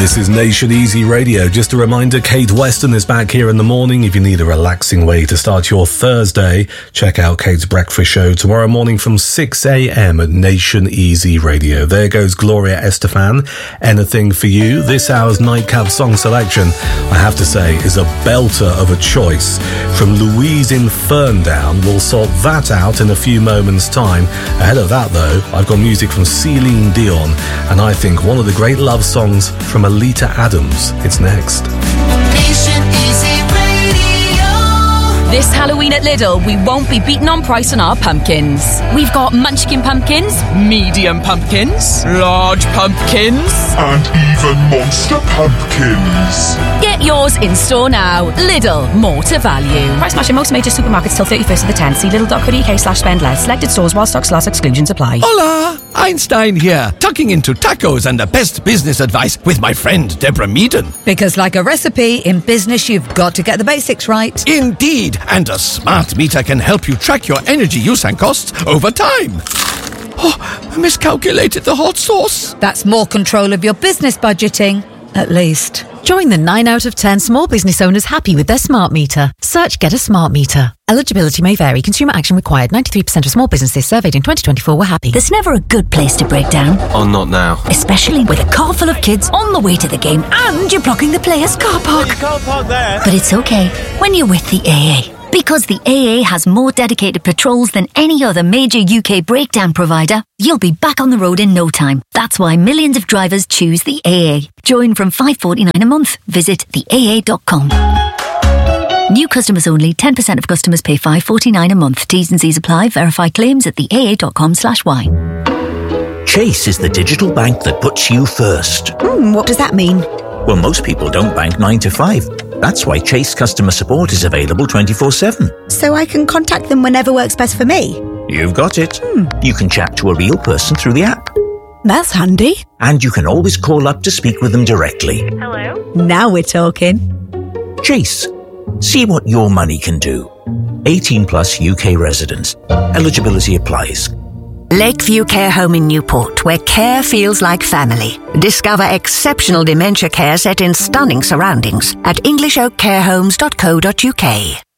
This is Nation Easy Radio. Just a reminder, Kate Weston is back here in the morning. If you need a relaxing way to start your Thursday, check out Kate's Breakfast Show tomorrow morning from 6 a.m. at Nation Easy Radio. There goes Gloria Estefan. Anything for you. This hour's nightcap song selection, I have to say, is a belter of a choice from Louise in Ferndown. We'll sort that out in a few moments' time. Ahead of that, though, I've got music from Celine Dion, and I think one of the great love songs from Alita Adams. It's next. Nation Easy Radio. This Halloween at Lidl, we won't be beaten on price on our pumpkins. We've got munchkin pumpkins, medium pumpkins, large pumpkins, and even monster pumpkins. Get yours in store now. Lidl, more to value. Price match in most major supermarkets till 31st of the 10th. See lidl.co.uk/spend less. Selected stores while stocks last. Exclusions apply. Hola! Einstein here, tucking into tacos and the best business advice with my friend Deborah Meaden. Because like a recipe, in business you've got to get the basics right. Indeed, and a smart meter can help you track your energy use and costs over time. Oh, I miscalculated the hot sauce. That's more control of your business budgeting, at least. Join the 9 out of 10 small business owners happy with their smart meter. Search Get a Smart Meter. Eligibility may vary. Consumer action required. 93% of small businesses surveyed in 2024 were happy. There's never a good place to break down. Oh, not now. Especially with a car full of kids on the way to the game and you're blocking the players' car park. You can't park there. But it's okay when you're with the AA. Because the AA has more dedicated patrols than any other major UK breakdown provider, you'll be back on the road in no time. That's why millions of drivers choose the AA. Join from $5.49 a month. Visit theaa.com. New customers only. 10% of customers pay $5.49 a month. T's and C's apply. Verify claims at theaa.com/y. Chase is the digital bank that puts you first. What does that mean? Well, most people don't bank 9 to 5. That's why Chase customer support is available 24/7. So I can contact them whenever works best for me? You've got it. You can chat to a real person through the app. That's handy. And you can always call up to speak with them directly. Hello? Now we're talking. Chase. See what your money can do. 18 plus UK residents. Eligibility applies. Lakeview Care Home in Newport, where care feels like family. Discover exceptional dementia care set in stunning surroundings at EnglishOakCareHomes.co.uk.